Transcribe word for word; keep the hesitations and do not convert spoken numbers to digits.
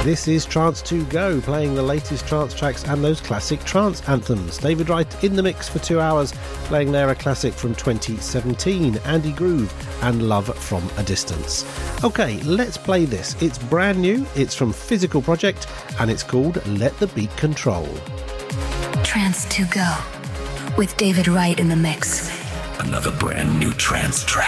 This is Trance to Go, playing the latest trance tracks and those classic trance anthems. David Wright in the mix for two hours, playing there a classic from twenty seventeen, Andy Groove and Love from a Distance. Okay, let's play this. It's brand new, it's from Physical Project, and it's called Let the Beat Control. Trance to Go, with David Wright in the mix. Another brand new trance track.